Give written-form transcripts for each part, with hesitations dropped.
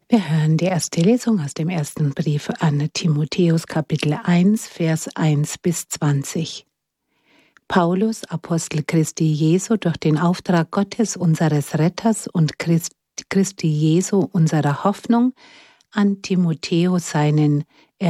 Wir hören die erste Lesung aus dem ersten Brief an Timotheus, Kapitel 1, Vers 1 bis 20. Paulus, Apostel Christi Jesu, durch den Auftrag Gottes, unseres Retters und Christi Jesu, unserer Hoffnung, an Timotheus, seinen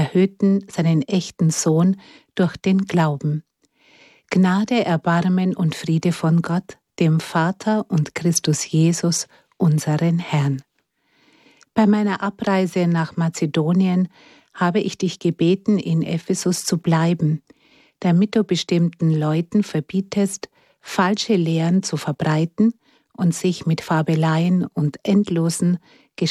echten Sohn, durch den Glauben. Gnade, Erbarmen und Friede von Gott, dem Vater und Christus Jesus, unseren Herrn. Bei meiner Abreise nach Mazedonien habe ich dich gebeten, in Ephesus zu bleiben, damit du bestimmten Leuten verbietest, falsche Lehren zu verbreiten und sich mit Fabeleien und endlosen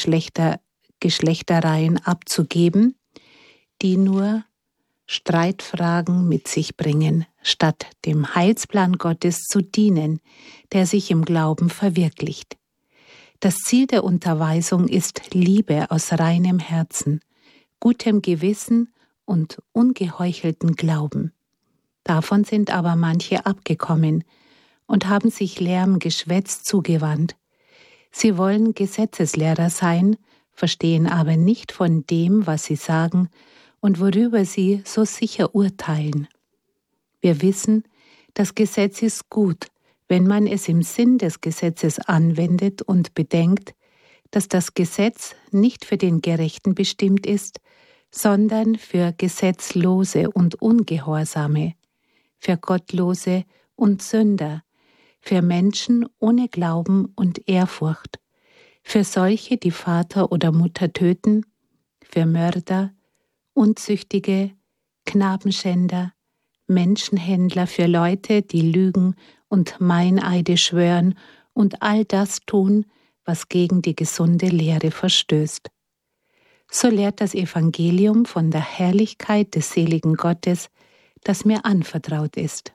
Geschlechtereien abzugeben, die nur Streitfragen mit sich bringen, statt dem Heilsplan Gottes zu dienen, der sich im Glauben verwirklicht. Das Ziel der Unterweisung ist Liebe aus reinem Herzen, gutem Gewissen und ungeheuchelten Glauben. Davon sind aber manche abgekommen und haben sich leerem Geschwätz zugewandt. Sie wollen Gesetzeslehrer sein, verstehen aber nicht von dem, was sie sagen und worüber sie so sicher urteilen. Wir wissen, das Gesetz ist gut, wenn man es im Sinn des Gesetzes anwendet und bedenkt, dass das Gesetz nicht für den Gerechten bestimmt ist, sondern für Gesetzlose und Ungehorsame, für Gottlose und Sünder, für Menschen ohne Glauben und Ehrfurcht, für solche, die Vater oder Mutter töten, für Mörder, Unzüchtige, Knabenschänder, Menschenhändler, für Leute, die lügen und Meineide schwören und all das tun, was gegen die gesunde Lehre verstößt. So lehrt das Evangelium von der Herrlichkeit des seligen Gottes, das mir anvertraut ist.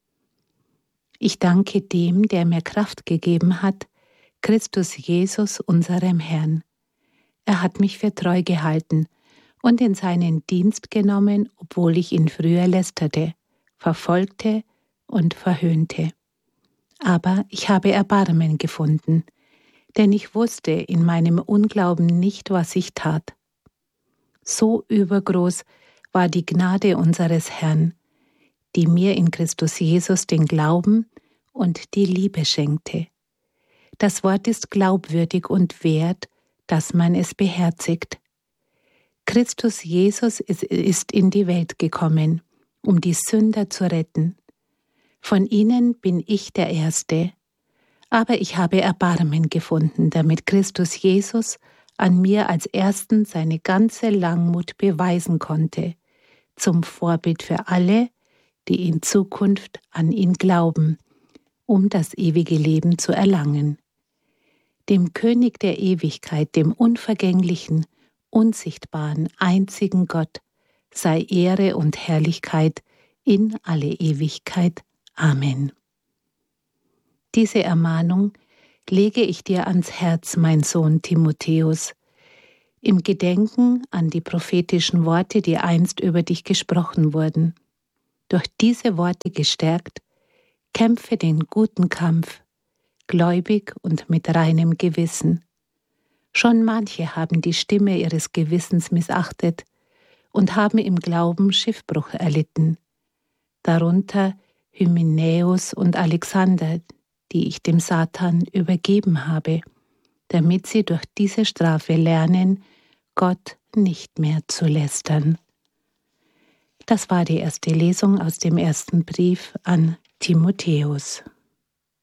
Ich danke dem, der mir Kraft gegeben hat, Christus Jesus, unserem Herrn. Er hat mich für treu gehalten und in seinen Dienst genommen, obwohl ich ihn früher lästerte, verfolgte und verhöhnte. Aber ich habe Erbarmen gefunden, denn ich wusste in meinem Unglauben nicht, was ich tat. So übergroß war die Gnade unseres Herrn, die mir in Christus Jesus den Glauben und die Liebe schenkte. Das Wort ist glaubwürdig und wert, dass man es beherzigt. Christus Jesus ist in die Welt gekommen, um die Sünder zu retten. Von ihnen bin ich der Erste, aber ich habe Erbarmen gefunden, damit Christus Jesus an mir als Ersten seine ganze Langmut beweisen konnte, zum Vorbild für alle, die in Zukunft an ihn glauben, um das ewige Leben zu erlangen. Dem König der Ewigkeit, dem unvergänglichen, unsichtbaren, einzigen Gott, sei Ehre und Herrlichkeit in alle Ewigkeit. Amen. Diese Ermahnung lege ich dir ans Herz, mein Sohn Timotheus, im Gedenken an die prophetischen Worte, die einst über dich gesprochen wurden. Durch diese Worte gestärkt, kämpfe den guten Kampf, gläubig und mit reinem Gewissen. Schon manche haben die Stimme ihres Gewissens missachtet und haben im Glauben Schiffbruch erlitten, darunter Hymenäus und Alexander, die ich dem Satan übergeben habe, damit sie durch diese Strafe lernen, Gott nicht mehr zu lästern. Das war die erste Lesung aus dem ersten Brief an Timotheus.